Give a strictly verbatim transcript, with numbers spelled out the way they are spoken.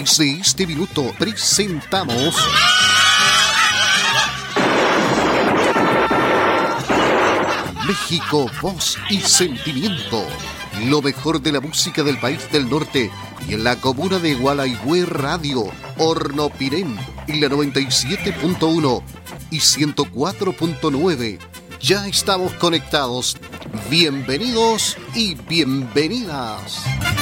Desde este minuto presentamos México, voz y sentimiento. Lo mejor de la música del país del norte y en la comuna de Gualaihue Radio, Hornopirén, en la noventa y siete punto uno y ciento cuatro punto nueve. Ya estamos conectados. Bienvenidos y bienvenidas.